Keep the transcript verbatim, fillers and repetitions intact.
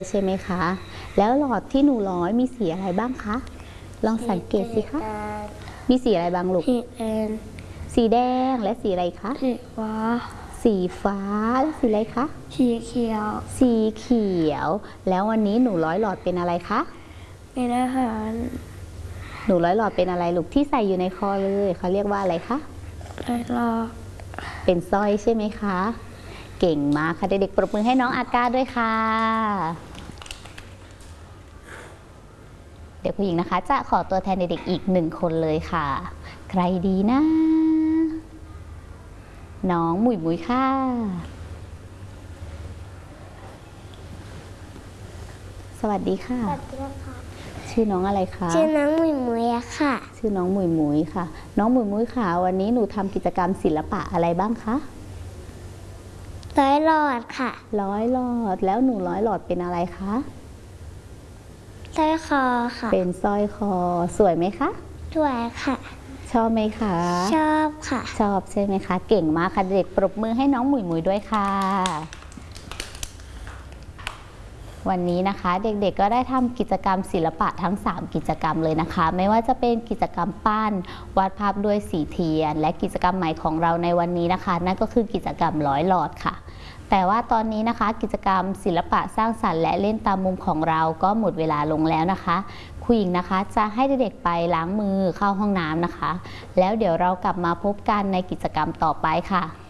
ใช่ไหมคะแล้วหลอดที่หนูร้อยมีสีอะไรบ้างคะลองสังเกตสิคะมีสีอะไรบ้างลูกสีแดงสีแดงและสีอะไรคะสีฟ้าสีฟ้าและสีอะไรคะสีเขียวสีเขียวแล้ววันนี้หนูร้อยหลอดเป็นอะไรคะเป็นอาหารหนูร้อยหลอดเป็นอะไรลูกที่ใส่อยู่ในคอเลยเขาเรียกว่าอะไรคะร้อยหลอดเป็นสร้อยใช่ไหมคะเก่งมากค่ะเด็กๆปรบมือให้น้องอากาด้วยค่ะเดี๋ยวผู้หญิงนะคะจะขอตัวแทนเด็กๆอีกหนึ่งคนเลยค่ะใครดีนะน้องหมุยหมุยค่ะสวัสดีค่ะสวัสดีค่ะชื่อน้องอะไรคะชื่อน้องหมุยหมุยค่ะชื่อน้องหมุยหมุยค่ะน้องหมุยหมุยค่ะวันนี้หนูทำกิจกรรมศิลปะอะไรบ้างคะร้อยหลอดค่ะร้อยหลอดแล้วหนูร้อยหลอดเป็นอะไรคะสร้อยคอค่ะเป็นสร้อยคอสวยไหมคะสวยค่ะชอบไหมคะชอบค่ะชอบใช่ไหมคะเก่งมากค่ะเด็กปรบมือให้น้องหมุยหมุยด้วยค่ะวันนี้นะคะเด็กๆก็ได้ทำกิจกรรมศิลปะทั้งสามกิจกรรมเลยนะคะไม่ว่าจะเป็นกิจกรรมปั้นวาดภาพด้วยสีเทียนและกิจกรรมใหม่ของเราในวันนี้นะคะนั่นก็คือกิจกรรมร้อยหลอดค่ะแต่ว่าตอนนี้นะคะกิจกรรมศิลปะสร้างสรรค์และเล่นตามมุมของเราก็หมดเวลาลงแล้วนะคะครูหญิงนะคะจะให้เด็กๆไปล้างมือเข้าห้องน้ำนะคะแล้วเดี๋ยวเรากลับมาพบกันในกิจกรรมต่อไปค่ะ